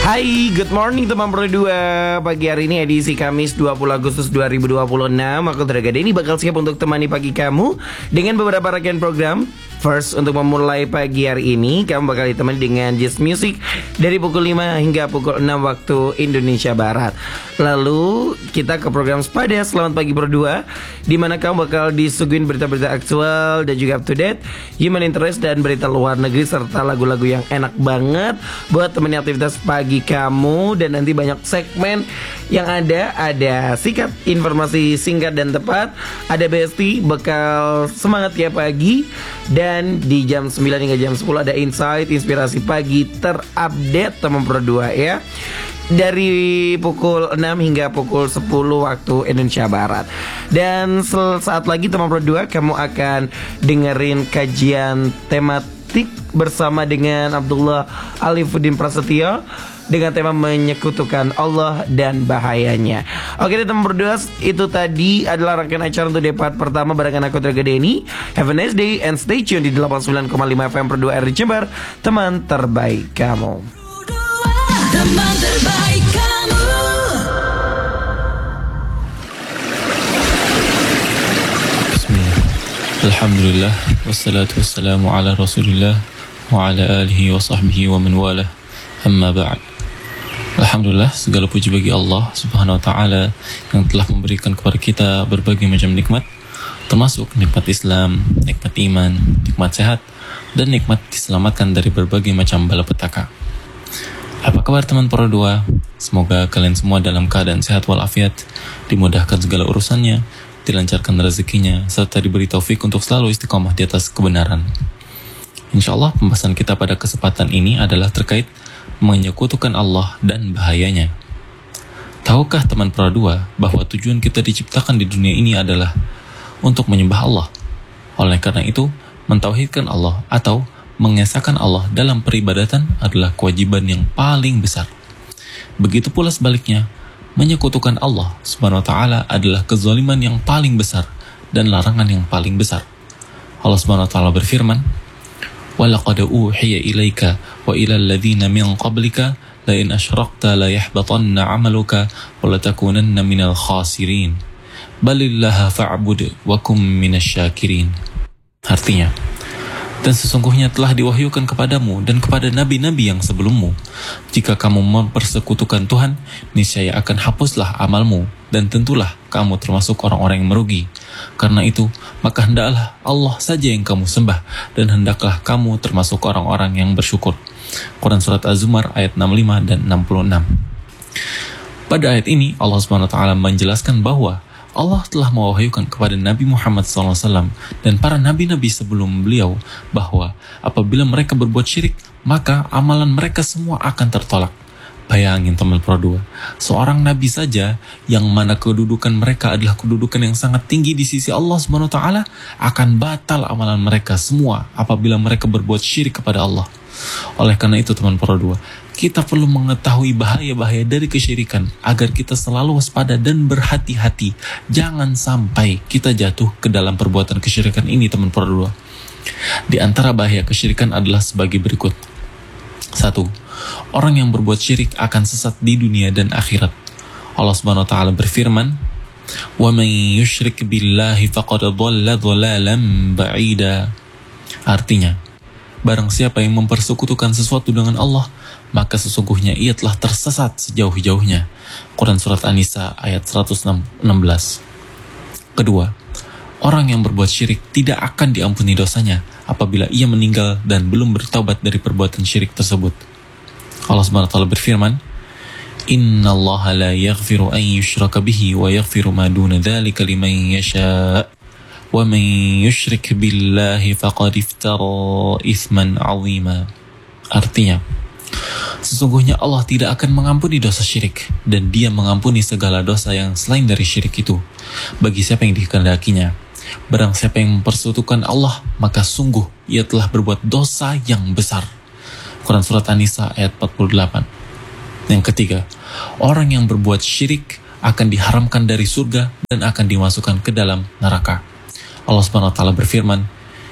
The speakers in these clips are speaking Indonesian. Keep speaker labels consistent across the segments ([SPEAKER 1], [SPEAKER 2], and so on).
[SPEAKER 1] Hai, good morning teman berdua. Pagi hari ini edisi Kamis 20 Agustus 2026. Aku Draga Denny bakal siap untuk temani pagi kamu dengan beberapa rangkaian program. First, untuk memulai pagi hari ini, kamu bakal ditemani dengan Just Music dari pukul 5 hingga pukul 6 waktu Indonesia Barat. Lalu, kita ke program Sepada Selamat Pagi Berdua, di mana kamu bakal disuguhin berita-berita aktual dan juga up to date, human interest dan berita luar negeri, serta lagu-lagu yang enak banget buat temani aktivitas pagi kamu. Dan nanti banyak segmen yang ada sikat informasi singkat dan tepat, ada BST bekal semangat ya pagi, dan di jam 9 hingga jam 10 ada insight inspirasi pagi terupdate teman berdua ya, dari pukul 6 hingga pukul 10 waktu Indonesia Barat. Dan saat lagi teman berdua, kamu akan dengerin kajian tematik bersama dengan Abdullah Alifuddin Prasetyo dengan tema menyekutukan Allah dan bahayanya. Oke deh teman berdua, itu tadi adalah rangkaian acara untuk debat pertama barengan aku Draga Denny. Have a nice day and stay tune di 89,5 FM Berdua RRI Jember, teman terbaik kamu.
[SPEAKER 2] Teman terbaik kamu.
[SPEAKER 3] Bismillah. Alhamdulillah. Wassalatu wassalamu ala rasulillah wa ala alihi wa sahbihi wa man walah. Amma ba'd. Alhamdulillah, segala puji bagi Allah subhanahu wa ta'ala yang telah memberikan kepada kita berbagai macam nikmat, termasuk nikmat Islam, nikmat iman, nikmat sehat, dan nikmat diselamatkan dari berbagai macam balapetaka. Apa kabar teman Pro 2? Semoga kalian semua dalam keadaan sehat walafiat, dimudahkan segala urusannya, dilancarkan rezekinya, serta diberi taufik untuk selalu istiqomah di atas kebenaran. InsyaAllah pembahasan kita pada kesempatan ini adalah terkait menyekutukan Allah dan bahayanya. Tahukah teman Pro 2 bahwa tujuan kita diciptakan di dunia ini adalah untuk menyembah Allah? Oleh karena itu, mentauhidkan Allah atau mengesahkan Allah dalam peribadatan adalah kewajiban yang paling besar. Begitu pula sebaliknya, menyekutukan Allah subhanahu wa ta'ala adalah kezaliman yang paling besar dan larangan yang paling besar. Allah subhanahu wa ta'ala berfirman, وَلَقَدْ أُوحِيَ إِلَيْكَ وَإِلَى الَّذِينَ مِنْ قَبْلِكَ لَإِنْ أَشْرَكْتَ لَيَحْبَطَنَّ عَمَلُكَ وَلَتَكُونَنَّ مِنَ الْخَاسِرِينَ بَلِ اللَّهَ فَاعْبُدْ وَكُنْ مِنَ الشَّاكِرِينَ. Artinya, dan sesungguhnya telah diwahyukan kepadamu dan kepada nabi-nabi yang sebelummu, jika kamu mempersekutukan Tuhan, niscaya akan hapuslah amalmu, dan tentulah kamu termasuk orang-orang yang merugi. Karena itu, maka hendaklah Allah saja yang kamu sembah, dan hendaklah kamu termasuk orang-orang yang bersyukur. Quran Surat Az-Zumar ayat 65 dan 66. Pada ayat ini, Allah SWT menjelaskan bahwa Allah telah mewahyukan kepada Nabi Muhammad SAW dan para nabi-nabi sebelum beliau bahwa apabila mereka berbuat syirik, maka amalan mereka semua akan tertolak. Bayangin teman Pro 2, seorang nabi saja yang mana kedudukan mereka adalah kedudukan yang sangat tinggi di sisi Allah SWT, akan batal amalan mereka semua apabila mereka berbuat syirik kepada Allah. Oleh karena itu teman Pro 2, kita perlu mengetahui bahaya-bahaya dari kesyirikan agar kita selalu waspada dan berhati-hati. Jangan sampai kita jatuh ke dalam perbuatan kesyirikan ini teman Pro 2. Di antara bahaya kesyirikan adalah sebagai berikut. 1. Orang yang berbuat syirik akan sesat di dunia dan akhirat. Allah Subhanahu wa taala berfirman, "Wa man yusyrik billahi faqad dhalla dhalalan ba'ida." Artinya, barang siapa yang mempersekutukan sesuatu dengan Allah, maka sesungguhnya ia telah tersesat sejauh-jauhnya. Quran Surat An-Nisa ayat 116. Kedua, orang yang berbuat syirik tidak akan diampuni dosanya apabila ia meninggal dan belum bertaubat dari perbuatan syirik tersebut. Allah SWT berfirman, "Inna Allah la yaghfiru an yushraka bihi wa yaghfiru ma duna dzalika liman yasha' wa man yushrik billahi faqad iftara itsman 'azima." Artinya, sesungguhnya Allah tidak akan mengampuni dosa syirik, dan Dia mengampuni segala dosa yang selain dari syirik itu bagi siapa yang dikehendakinya. Barang siapa yang mempersekutukan Allah, maka sungguh ia telah berbuat dosa yang besar. Quran Surat An-Nisa ayat 48. Yang ketiga, orang yang berbuat syirik akan diharamkan dari surga dan akan dimasukkan ke dalam neraka. Allah Subhanahu wa taala berfirman,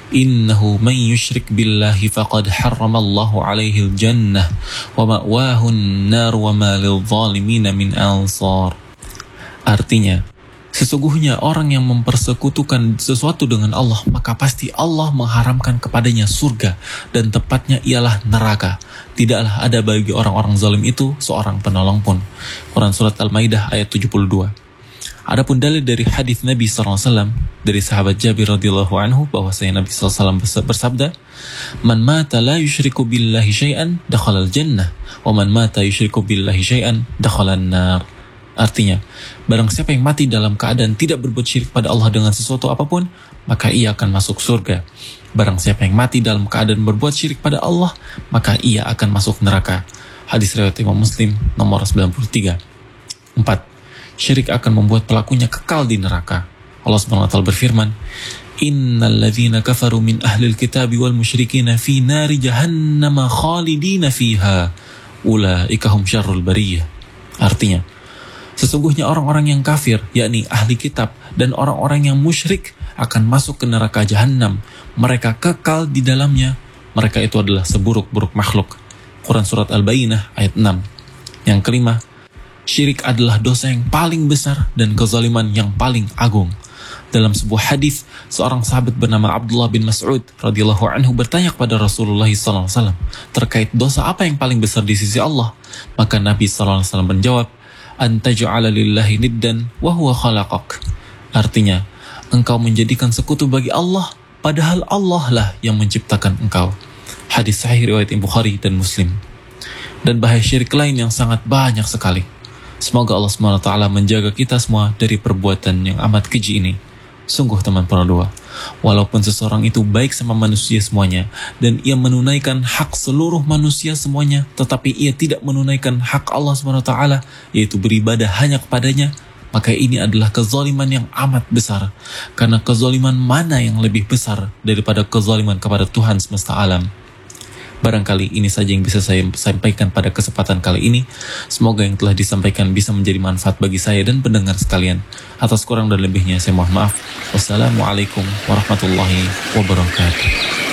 [SPEAKER 3] Innahu man yushrik billahi faqad harramallahu alaihi al-jannah wa ma'wahu an-nar wa ma lil-zalimina min ansar. Artinya, sesungguhnya orang yang mempersekutukan sesuatu dengan Allah, maka pasti Allah mengharamkan kepadanya surga dan tepatnya ialah neraka. Tidaklah ada bagi orang-orang zalim itu seorang penolong pun. Quran Surat Al-Maidah ayat 72. Adapun dalil dari hadis Nabi SAW dari sahabat Jabir radhiyallahu anhu bahwasanya Nabi SAW bersabda, "Man mata la yusyriku billahi syai'an dakhalal jannah, wa man mata yusyriku billahi syai'an dakhalan nar." Artinya, barang siapa yang mati dalam keadaan tidak berbuat syirik pada Allah dengan sesuatu apapun, maka ia akan masuk surga. Barang siapa yang mati dalam keadaan berbuat syirik pada Allah, maka ia akan masuk neraka. Hadis riwayat Imam Muslim nomor 93. 4. Syirik akan membuat pelakunya kekal di neraka. Allah SWT berfirman, "Innal ladzina kafaru min ahlil kitabi wal musyrikina fi nari jahannama khalidina fiha ulaika hum syarrul bariyah." Artinya, sesungguhnya orang-orang yang kafir, yakni ahli kitab dan orang-orang yang musyrik akan masuk ke neraka jahanam. Mereka kekal di dalamnya. Mereka itu adalah seburuk-buruk makhluk. Quran Surat Al-Bayyinah ayat 6. Yang kelima, syirik adalah dosa yang paling besar dan kezaliman yang paling agung. Dalam sebuah hadis, seorang sahabat bernama Abdullah bin Mas'ud radhiyallahu anhu bertanya kepada Rasulullah SAW terkait dosa apa yang paling besar di sisi Allah. Maka Nabi SAW menjawab, "Antaj'ala lillahi niddan wa huwa khalaqak." Artinya, engkau menjadikan sekutu bagi Allah, padahal Allah lah yang menciptakan engkau. Hadis sahih riwayat Bukhari dan Muslim. Dan bahaya syirik lain yang sangat banyak sekali. Semoga Allah SWT menjaga kita semua dari perbuatan yang amat keji ini. Sungguh teman peradua, walaupun seseorang itu baik sama manusia semuanya, dan ia menunaikan hak seluruh manusia semuanya, tetapi ia tidak menunaikan hak Allah SWT, yaitu beribadah hanya kepadanya, maka ini adalah kezaliman yang amat besar. Karena kezaliman mana yang lebih besar daripada kezaliman kepada Tuhan semesta alam? Barangkali ini saja yang bisa saya sampaikan pada kesempatan kali ini. Semoga yang telah disampaikan bisa menjadi manfaat bagi saya dan pendengar sekalian. Atas kurang dan lebihnya saya mohon maaf. Wassalamualaikum warahmatullahi wabarakatuh.